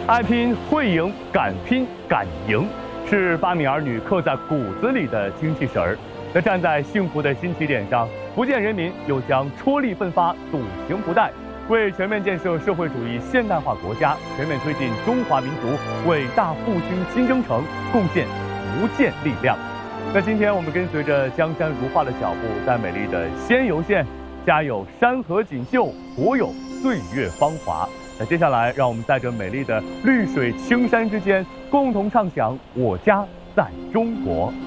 爱拼会赢，敢拼敢赢，是八米儿女刻在骨子里的精气神儿。那站在幸福的新起点上，福建人民又将出力奋发，笃行不怠，为全面建设社会主义现代化国家、全面推进中华民族伟大复兴新征程贡献无限力量。那今天我们跟随着江山如画的脚步，在美丽的仙游县，家有山河锦绣，国有岁月芳华。那接下来，让我们在这美丽的绿水青山之间，共同畅想我家在中国。